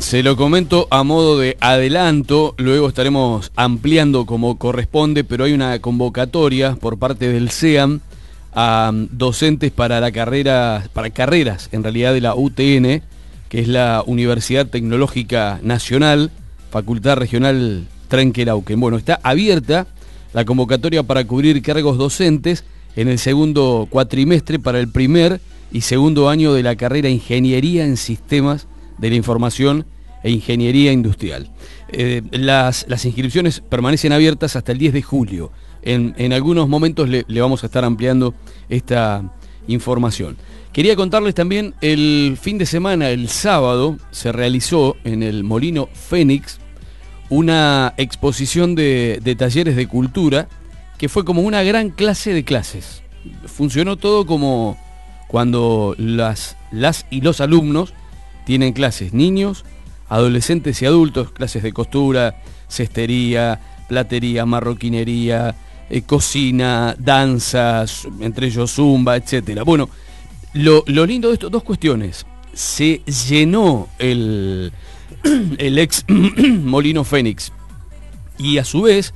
Se lo comento a modo de adelanto, luego estaremos ampliando como corresponde, pero hay una convocatoria por parte del SEAM a docentes para carreras en realidad de la UTN, que es la Universidad Tecnológica Nacional, Facultad Regional Trenquelauquen. Bueno, está abierta la convocatoria para cubrir cargos docentes en el segundo cuatrimestre para el primer y segundo año de la carrera Ingeniería en Sistemas de la Información e Ingeniería Industrial. Las inscripciones permanecen abiertas hasta el 10 de julio. En algunos momentos le vamos a estar ampliando esta información. Quería contarles también, el fin de semana, el sábado, se realizó en el Molino Fénix una exposición de talleres de cultura que fue como una gran clase de clases. Funcionó todo como cuando las y los alumnos tienen clases, niños, adolescentes y adultos, clases de costura, cestería, platería, marroquinería, cocina, danzas, entre ellos zumba, etcétera. Bueno, lo lindo de esto, dos cuestiones. Se llenó el ex Molino Fénix y a su vez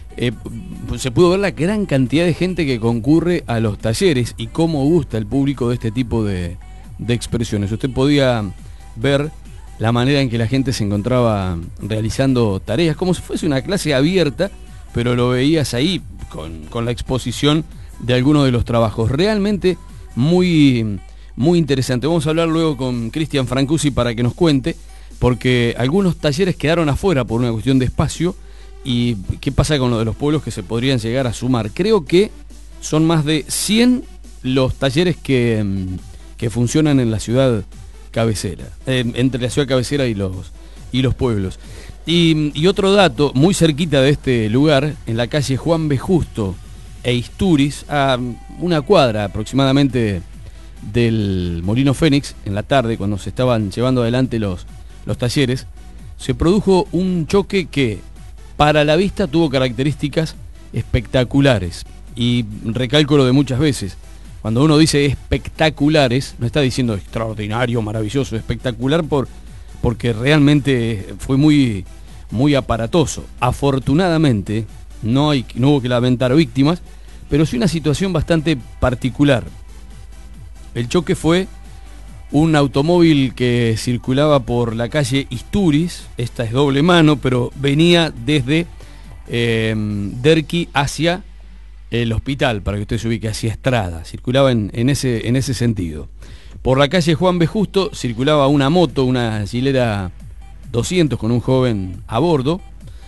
se pudo ver la gran cantidad de gente que concurre a los talleres y cómo gusta el público de este tipo de expresiones. Usted podía ver la manera en que la gente se encontraba realizando tareas, como si fuese una clase abierta, pero lo veías ahí con la exposición de algunos de los trabajos. Realmente muy, muy interesante. Vamos a hablar luego con Cristian Francusi para que nos cuente, porque algunos talleres quedaron afuera por una cuestión de espacio. ¿Y qué pasa con lo de los pueblos que se podrían llegar a sumar? Creo que son más de 100 los talleres que funcionan en la ciudad cabecera, entre la ciudad cabecera y los pueblos. Y otro dato, muy cerquita de este lugar, en la calle Juan B. Justo e Isturiz, a una cuadra aproximadamente del Molino Fénix, en la tarde, cuando se estaban llevando adelante los talleres, se produjo un choque que para la vista tuvo características espectaculares. Y recalco lo de muchas veces, cuando uno dice espectaculares, no está diciendo extraordinario, maravilloso, espectacular porque realmente fue muy, muy aparatoso. Afortunadamente no hubo que lamentar víctimas, pero sí una situación bastante particular. El choque fue un automóvil que circulaba por la calle Isturiz, esta es doble mano, pero venía desde Derqui hacia el hospital, para que usted se ubique, hacia Estrada, circulaba en ese sentido. Por la calle Juan B. Justo circulaba una moto, una Gilera 200 con un joven a bordo.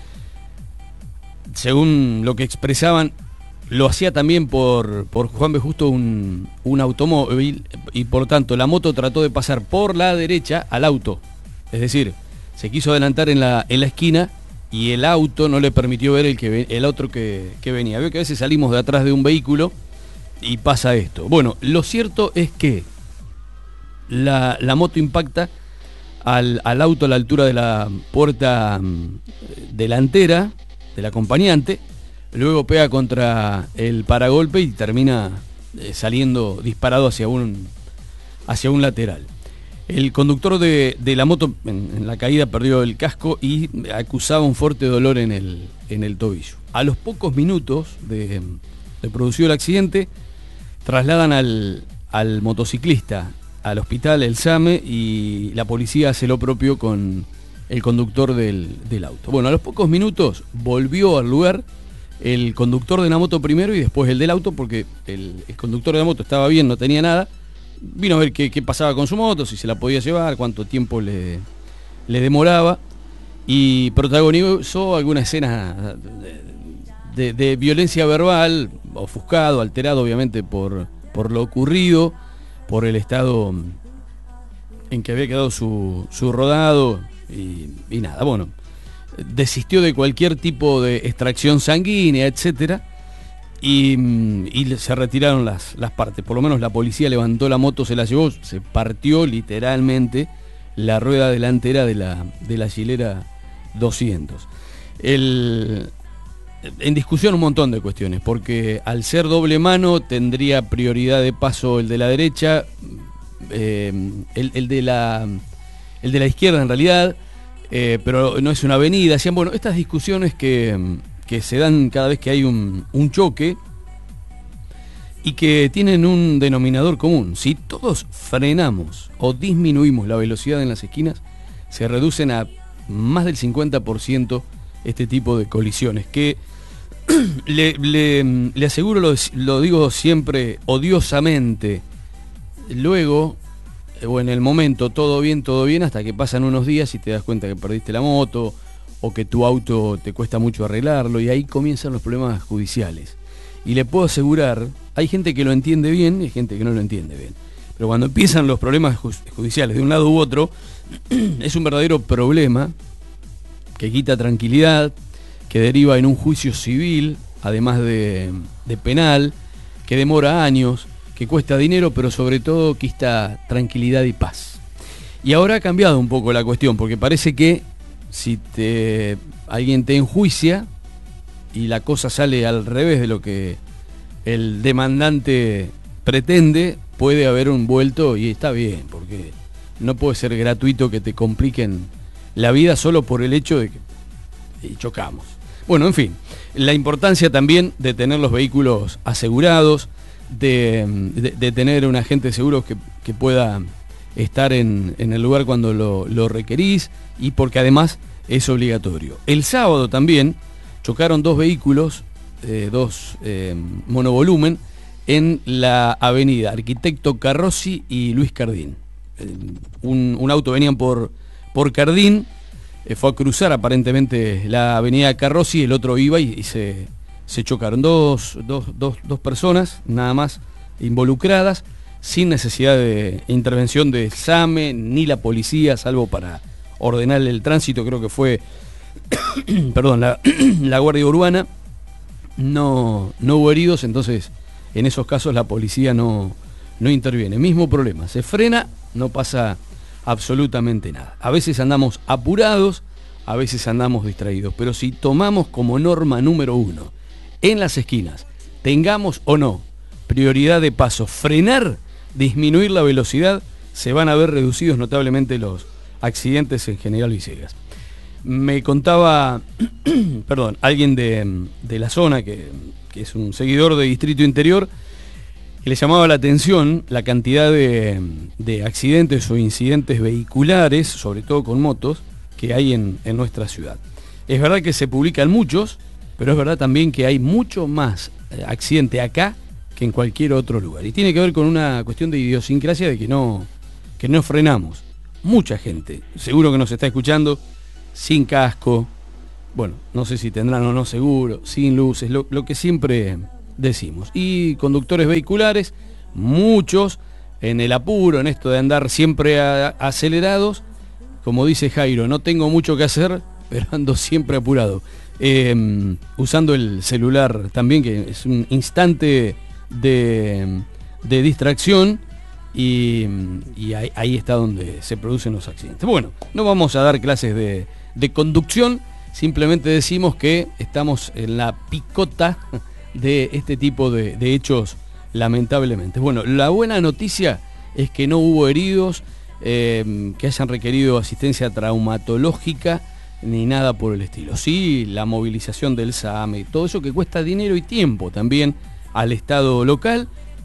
Según lo que expresaban, lo hacía también por Juan B. Justo un automóvil, y por tanto la moto trató de pasar por la derecha al auto. Es decir, se quiso adelantar en la esquina y el auto no le permitió ver el otro que venía. Veo que a veces salimos de atrás de un vehículo y pasa esto. Bueno, lo cierto es que la moto impacta al auto a la altura de la puerta delantera del acompañante. Luego pega contra el paragolpe y termina saliendo disparado hacia un lateral. El conductor de la moto en la caída perdió el casco y acusaba un fuerte dolor en el tobillo. A los pocos minutos de producido el accidente, trasladan al motociclista al hospital, el SAME, y la policía hace lo propio con el conductor del auto. Bueno, a los pocos minutos volvió al lugar el conductor de la moto primero y después el del auto, porque el conductor de la moto estaba bien, no tenía nada. Vino a ver qué pasaba con su moto, si se la podía llevar, cuánto tiempo le demoraba, y protagonizó alguna escena de violencia verbal, ofuscado, alterado obviamente por lo ocurrido, por el estado en que había quedado su rodado, y nada, bueno, desistió de cualquier tipo de extracción sanguínea, etcétera, y se retiraron las partes. Por lo menos la policía levantó la moto, se la llevó, se partió literalmente la rueda delantera de la Gilera 200. En discusión un montón de cuestiones, porque al ser doble mano tendría prioridad de paso el de la derecha, el de la izquierda en realidad. pero no es una avenida. Decían, bueno, estas discusiones que se dan cada vez que hay un choque y que tienen un denominador común. Si todos frenamos o disminuimos la velocidad en las esquinas, se reducen a más del 50% este tipo de colisiones, que le aseguro, lo digo siempre odiosamente, luego, o en el momento, todo bien, hasta que pasan unos días y te das cuenta que perdiste la moto, o que tu auto te cuesta mucho arreglarlo, y ahí comienzan los problemas judiciales. Y le puedo asegurar, hay gente que lo entiende bien y hay gente que no lo entiende bien. Pero cuando empiezan los problemas judiciales de un lado u otro, es un verdadero problema que quita tranquilidad, que deriva en un juicio civil, además de penal, que demora años, que cuesta dinero, pero sobre todo quita tranquilidad y paz. Y ahora ha cambiado un poco la cuestión, porque parece que si alguien te enjuicia y la cosa sale al revés de lo que el demandante pretende, puede haber un vuelto, y está bien, porque no puede ser gratuito que te compliquen la vida solo por el hecho de que chocamos. Bueno, en fin, la importancia también de tener los vehículos asegurados, de tener un agente de seguros que pueda estar en el lugar cuando lo requerís, y porque además es obligatorio. El sábado también chocaron dos vehículos, dos monovolumen, en la avenida Arquitecto Carrossi y Luis Cardín. Un auto venían por Cardín, fue a cruzar aparentemente la avenida Carrossi, el otro iba y se chocaron. Dos personas nada más involucradas, sin necesidad de intervención de SAME ni la policía, salvo para ordenar el tránsito. Creo que fue perdón, la Guardia Urbana. No hubo heridos, entonces en esos casos la policía no interviene. Mismo problema, se frena, no pasa absolutamente nada. A veces andamos apurados, a veces andamos distraídos, pero si tomamos como norma número 1 en las esquinas, tengamos o no prioridad de paso, frenar, disminuir la velocidad, se van a ver reducidos notablemente los accidentes en General Villegas. Me contaba alguien de la zona que es un seguidor de Distrito Interior, que le llamaba la atención la cantidad de accidentes o incidentes vehiculares, sobre todo con motos, que hay en nuestra ciudad. Es verdad que se publican muchos, pero es verdad también que hay mucho más accidente acá que en cualquier otro lugar. Y tiene que ver con una cuestión de idiosincrasia de que no frenamos. Mucha gente, seguro que nos está escuchando, sin casco, bueno, no sé si tendrán o no seguro, sin luces, lo que siempre decimos. Y conductores vehiculares, muchos en el apuro, en esto de andar siempre acelerados, como dice Jairo, no tengo mucho que hacer, pero ando siempre apurado. Usando el celular también, que es un instante de distracción, y ahí está donde se producen los accidentes. Bueno, no vamos a dar clases de conducción, simplemente decimos que estamos en la picota de este tipo de hechos, lamentablemente. Bueno, la buena noticia es que no hubo heridos, que hayan requerido asistencia traumatológica, ni nada por el estilo. Sí, la movilización del SAME, todo eso que cuesta dinero y tiempo también al Estado local,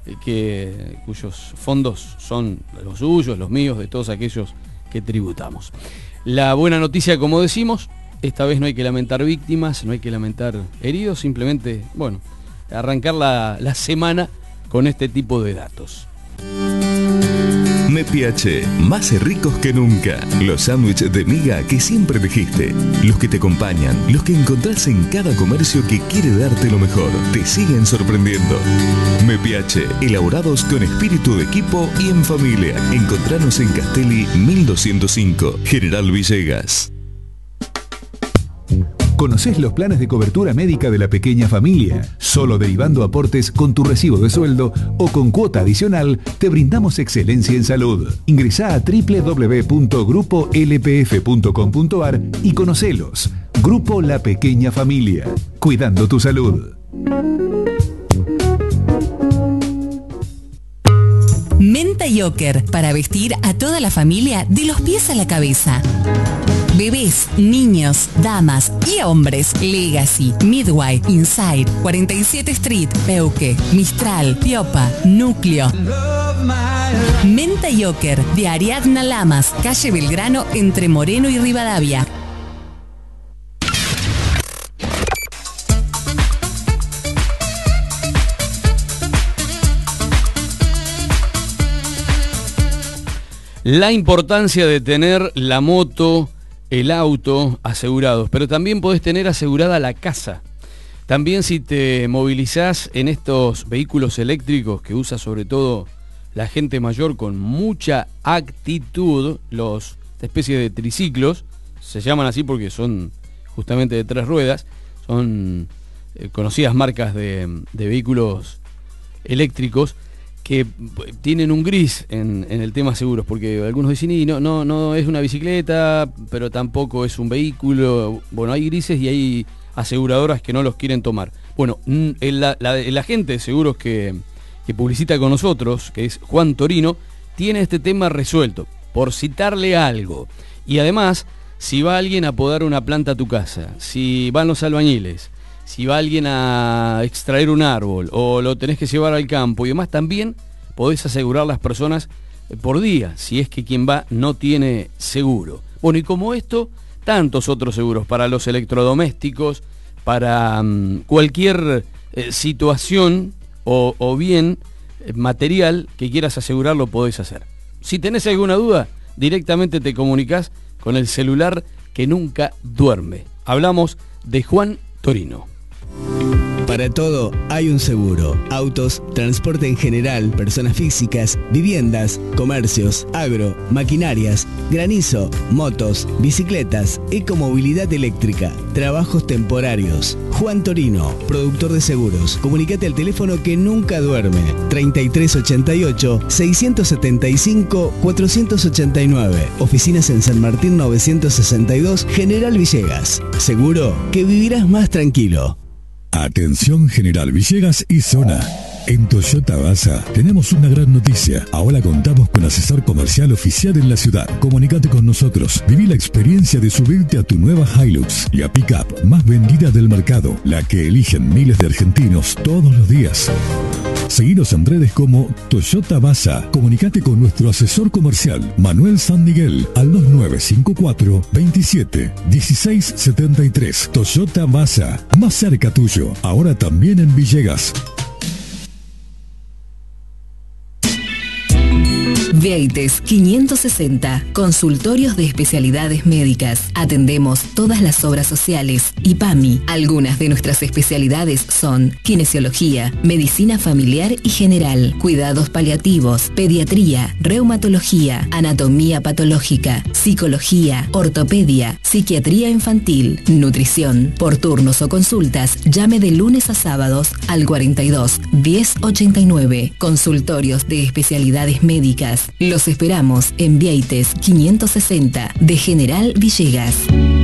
cuyos fondos son los suyos, los míos, de todos aquellos que tributamos. La buena noticia, como decimos, esta vez no hay que lamentar víctimas, no hay que lamentar heridos, simplemente, bueno, arrancar la semana con este tipo de datos. MPH, más ricos que nunca. Los sándwiches de miga que siempre elegiste. Los que te acompañan, los que encontrás en cada comercio que quiere darte lo mejor. Te siguen sorprendiendo. MPH, elaborados con espíritu de equipo y en familia. Encontranos en Castelli 1205, General Villegas. ¿Conocés los planes de cobertura médica de la pequeña familia? Solo derivando aportes con tu recibo de sueldo o con cuota adicional, te brindamos excelencia en salud. Ingresá a www.grupolpf.com.ar y conocelos. Grupo La Pequeña Familia. Cuidando tu salud. Menta Yoker, para vestir a toda la familia de los pies a la cabeza. Bebés, niños, damas y hombres. Legacy, Midway, Inside, 47 Street, Peuque, Mistral, Piopa, Núcleo. Menta Yoker, de Ariadna Lamas, calle Belgrano, entre Moreno y Rivadavia. La importancia de tener la moto, el auto asegurados, pero también podés tener asegurada la casa. También si te movilizás en estos vehículos eléctricos que usa sobre todo la gente mayor con mucha actitud, esta especie de triciclos, se llaman así porque son justamente de 3 ruedas, son conocidas marcas de vehículos eléctricos que tienen un gris en el tema seguros, porque algunos dicen, y no es una bicicleta, pero tampoco es un vehículo. Bueno, hay grises y hay aseguradoras que no los quieren tomar. Bueno, el agente de seguros que publicita con nosotros, que es Juan Torino, tiene este tema resuelto, por citarle algo. Y además, si va alguien a podar una planta a tu casa, si van los albañiles, si va alguien a extraer un árbol o lo tenés que llevar al campo y demás, también podés asegurar las personas por día, si es que quien va no tiene seguro. Bueno, y como esto, tantos otros seguros para los electrodomésticos, para cualquier situación o bien material que quieras asegurar, lo podés hacer. Si tenés alguna duda, directamente te comunicás con el celular que nunca duerme. Hablamos de Juan Torino. Para todo hay un seguro. Autos, transporte en general, personas físicas, viviendas, comercios, agro, maquinarias, granizo, motos, bicicletas, ecomovilidad eléctrica, trabajos temporarios. Juan Torino, productor de seguros. Comunicate al teléfono que nunca duerme. 3388-675-489. Oficinas en San Martín 962, General Villegas. Seguro que vivirás más tranquilo. Atención General Villegas y zona. En Toyota Basa tenemos una gran noticia. Ahora contamos con asesor comercial oficial en la ciudad. Comunicate con nosotros. Viví la experiencia de subirte a tu nueva Hilux, la pickup más vendida del mercado, la que eligen miles de argentinos todos los días. Seguinos en redes como Toyota Basa. Comunicate con nuestro asesor comercial, Manuel San Miguel, al 2954 27 16 73. Toyota Basa, más cerca tuyo, ahora también en Villegas. Vieites 560, consultorios de especialidades médicas. Atendemos todas las obras sociales. IPAMI. Algunas de nuestras especialidades son kinesiología, medicina familiar y general, cuidados paliativos, pediatría, reumatología, anatomía patológica, psicología, ortopedia, psiquiatría infantil, nutrición. Por turnos o consultas, llame de lunes a sábados al 42 1089. Consultorios de especialidades médicas. Los esperamos en Vieites 560 de General Villegas.